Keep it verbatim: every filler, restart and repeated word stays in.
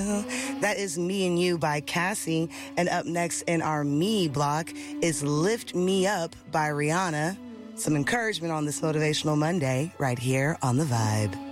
That is Me and You by Cassie. And up next in our Me block is Lift Me Up by Rihanna. Some encouragement on this Motivational Monday right here on The Vibe.